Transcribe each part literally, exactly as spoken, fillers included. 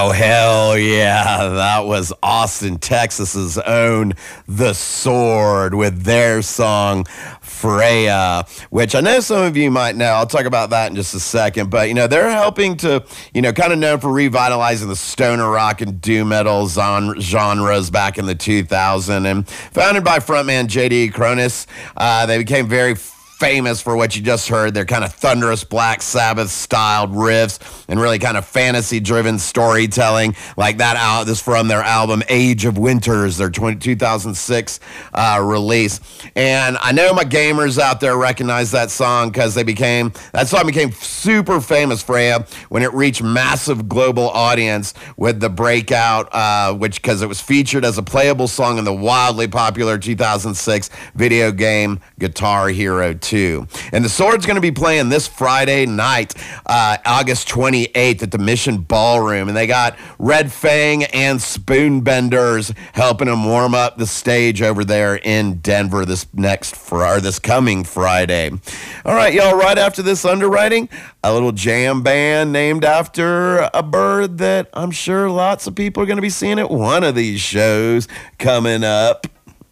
Oh, hell yeah. That was Austin, Texas's own The Sword with their song Freya, which I know some of you might know. I'll talk about that in just a second. But, you know, they're helping to, you know, kind of known for revitalizing the stoner rock and doom metal zon- genres back in the two thousands. And founded by frontman J D Cronis, uh, they became very famous for what you just heard, their kind of thunderous Black Sabbath-styled riffs and really kind of fantasy-driven storytelling like that. Out this from their album Age of Winters, their two thousand six uh, release. And I know my gamers out there recognize that song because they became that song became super famous, Freya, when it reached massive global audience with the breakout, uh, which because it was featured as a playable song in the wildly popular two thousand six video game Guitar Hero two. And The Sword's going to be playing this Friday night, uh, August twenty-eighth at the Mission Ballroom. And they got Red Fang and Spoonbenders helping them warm up the stage over there in Denver this next fr- or this coming Friday. All right, y'all, right after this underwriting, a little jam band named after a bird that I'm sure lots of people are going to be seeing at one of these shows coming up.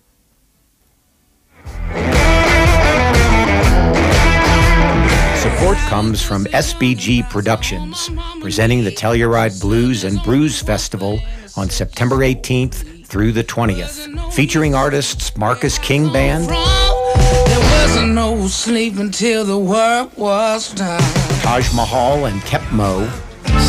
Support comes from S B G Productions, presenting the Telluride Blues and Brews Festival on September eighteenth through the twentieth, featuring artists Marcus King Band, there wasn't no sleep until the work was done, Taj Mahal and Kepmo,